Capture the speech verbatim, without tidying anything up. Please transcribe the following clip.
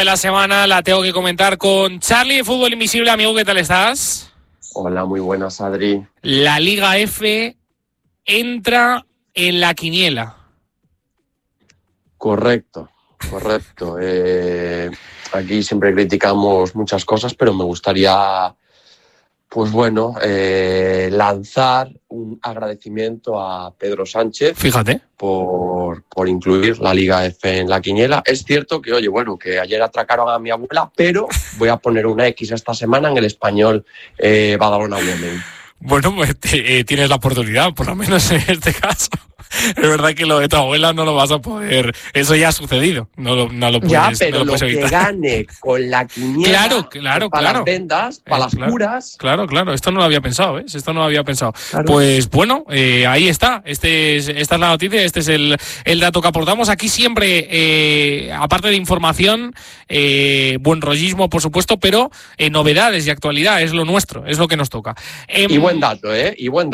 De la semana la tengo que comentar con Charlie de Fútbol Invisible. Amigo, ¿qué tal estás? Hola, muy buenas, Adri. La Liga F entra en la quiniela. Correcto, correcto. Eh, aquí siempre criticamos muchas cosas, pero me gustaría, pues bueno, eh, lanzar un agradecimiento a Pedro Sánchez. Fíjate. Por, por incluir la Liga F en la quiniela. Es cierto que, oye, bueno, que ayer atracaron a mi abuela, pero voy a poner una X esta semana en el Español eh, Badalona Women. Bueno, pues te, eh, tienes la oportunidad, por lo menos en este caso. Es verdad que lo de tu abuela no lo vas a poder. Eso ya ha sucedido. No lo, no lo puedes, ya, pero no lo, lo puedes que evitar. gane con la quiniela. Claro, claro, para claro. las vendas, para eh, las claro, curas. Claro, claro. Esto no lo había pensado, ¿eh? Esto no lo había pensado. Claro. Pues bueno, eh, ahí está. Este es, esta es la noticia, este es el, el dato que aportamos. Aquí siempre, eh, aparte de información, eh, buen rollismo, por supuesto, pero eh, novedades y actualidad es lo nuestro, es lo que nos toca. Eh, y buen dato, ¿eh? Y buen dato.